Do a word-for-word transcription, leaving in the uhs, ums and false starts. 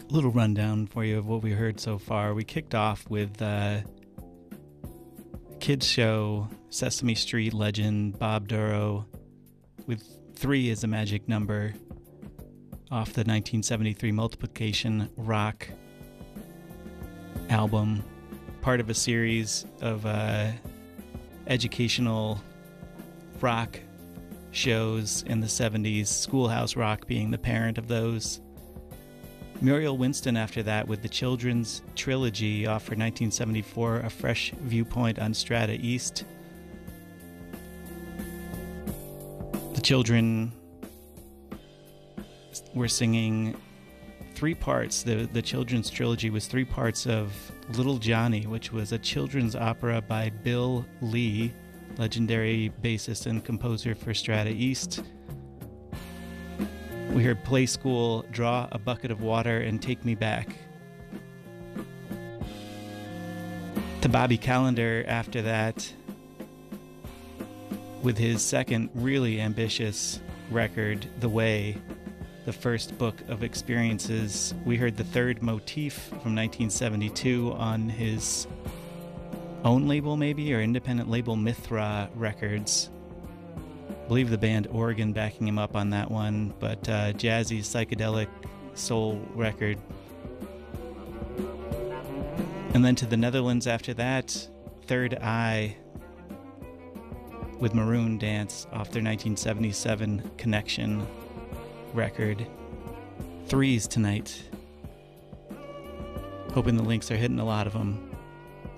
little rundown for you of what we heard so far. We kicked off with uh, kids show Sesame Street legend Bob Dorough with Three is a Magic Number off the nineteen seventy-three Multiplication Rock album, part of a series of uh, educational rock shows in the seventies, Schoolhouse Rock being the parent of those. Muriel Winston after that with the Children's Trilogy off for nineteen seventy-four, A Fresh Viewpoint on Strata East. The children were singing three parts. The, the Children's Trilogy was three parts of Little Johnny, which was a children's opera by Bill Lee, legendary bassist and composer for Strata East. We heard Play School, Draw a Bucket of Water, and Take Me Back. To Bobby Calendar after that, with his second really ambitious record, The Way, the first book of experiences. We heard the third motif from nineteen seventy-two on his own label, maybe, or independent label, Mithra Records. I believe the band Oregon backing him up on that one, but uh, jazzy, psychedelic soul record. And then to the Netherlands after that, Third Eye with Maroon Dance off their nineteen seventy-seven Connection record. Threes tonight. Hoping the links are hitting a lot of them.